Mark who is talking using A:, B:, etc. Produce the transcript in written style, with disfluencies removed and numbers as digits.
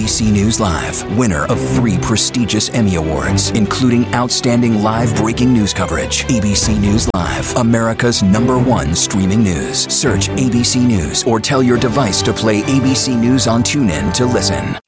A: ABC News Live, winner of 3 prestigious Emmy Awards, including Outstanding Live Breaking News Coverage. ABC News Live, America's #1 streaming news. Search ABC News or tell your device to play ABC News on TuneIn to listen.